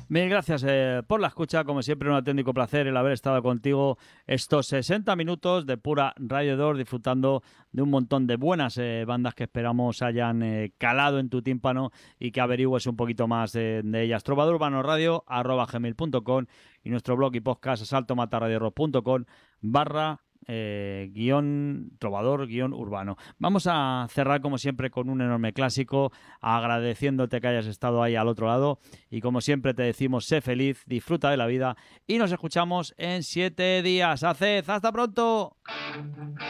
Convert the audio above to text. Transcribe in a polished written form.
Mil gracias por la escucha. Como siempre, un auténtico placer el haber estado contigo estos 60 minutos de pura Radio Door, disfrutando de un montón de buenas bandas que esperamos hayan calado en tu tímpano y que averigües un poquito más de ellas. trovadurbanorradio@gmail.com y nuestro blog y podcast asaltomatarradiorock.com/ guión trovador guión urbano. Vamos a cerrar como siempre con un enorme clásico, agradeciéndote que hayas estado ahí al otro lado y como siempre te decimos, sé feliz, disfruta de la vida y nos escuchamos en 7 días. ¡Haced! ¡Hasta pronto!